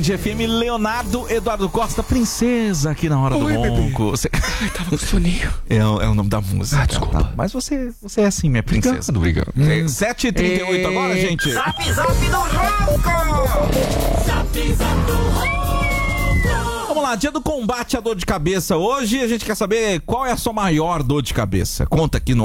Band FM, Leonardo Eduardo Costa, princesa aqui na hora do ronco. Você... Ai, tava com soninho. É o nome da música. Ah, desculpa. Tá? Mas você é assim, minha princesa. Obrigado. 7h38 agora, gente. Zap Zap do Ronco! Zap Zap do Ronco! Vamos lá, dia do combate à dor de cabeça. Hoje a gente quer saber qual é a sua maior dor de cabeça. Conta aqui no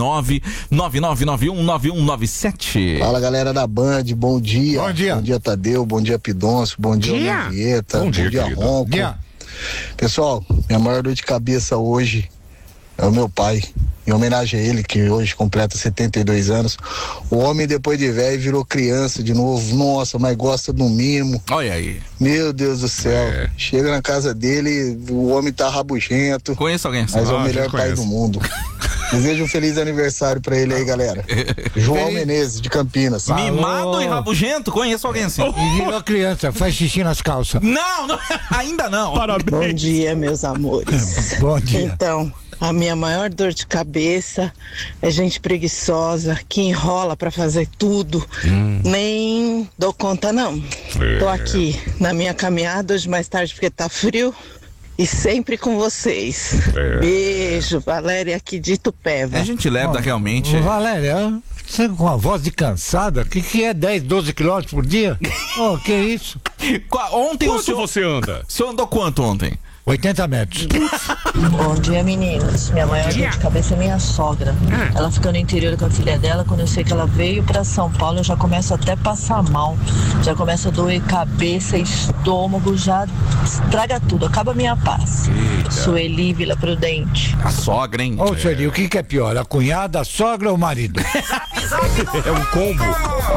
11999919197. Fala, galera da Band, bom dia. Bom dia. Bom dia, Tadeu, bom dia, Pidoncio, bom dia, Vieta, bom dia, Ronco. Pessoal, minha maior dor de cabeça hoje é o meu pai. Em homenagem a ele, que hoje completa 72 anos. O homem, depois de velho, virou criança de novo. Nossa, mas gosta do mimo. Olha aí. Meu Deus do céu. Chega na casa dele, o homem tá rabugento. Conheço alguém assim? Mas é o melhor pai do mundo. Desejo um feliz aniversário pra ele aí, galera. João Menezes, de Campinas. Mimado e rabugento? Conheço alguém assim. E virou criança, faz xixi nas calças. Não, ainda não. Parabéns. Bom dia, meus amores. Bom dia. Então, a minha maior dor de cabeça é gente preguiçosa que enrola pra fazer tudo. Nem dou conta, não. Tô aqui na minha caminhada hoje mais tarde porque tá frio e sempre com vocês. Beijo, Valéria aqui de Itupeva. A gente leva realmente. Valéria, você com a voz de cansada, que é 10, 12 quilômetros por dia? Oh, que isso? Ontem Quanto o senhor... você anda? O senhor andou quanto ontem? 80 metros. Bom dia, meninas. Minha maior dor de cabeça é minha sogra. Ela fica no interior com a filha dela. Quando eu sei que ela veio pra São Paulo, eu já começo até a passar mal. Já começa a doer cabeça, estômago, já estraga tudo, acaba a minha paz. Sueli, Vila Prudente. A sogra, hein? Ô, Sueli, o que é pior? A cunhada, a sogra ou o marido? Zap Zap do É um combo.